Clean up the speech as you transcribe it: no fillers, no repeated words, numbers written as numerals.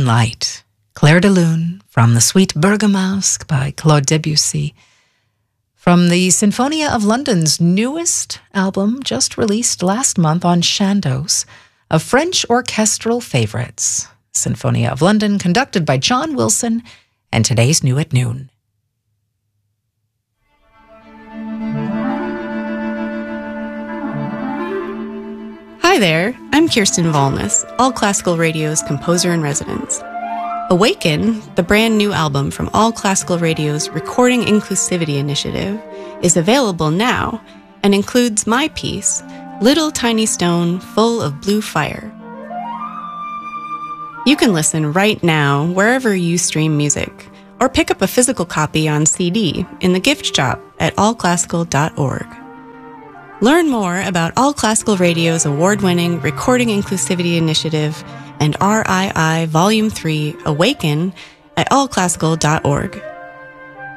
Moonlight, Clair de Lune, from the Suite Bergamasque by Claude Debussy, from the Sinfonia of London's newest album, just released last month on Chandos, of French orchestral favorites, Sinfonia of London, conducted by John Wilson, and today's New at Noon. Hi there, I'm Kirsten Valness, All Classical Radio's composer-in-residence. Awaken, the brand new album from All Classical Radio's Recording Inclusivity Initiative, is available now and includes my piece, Little Tiny Stone Full of Blue Fire. You can listen right now wherever you stream music, or pick up a physical copy on CD in the gift shop at allclassical.org. Learn more about All Classical Radio's award-winning Recording Inclusivity Initiative and RII Volume 3 Awaken at allclassical.org.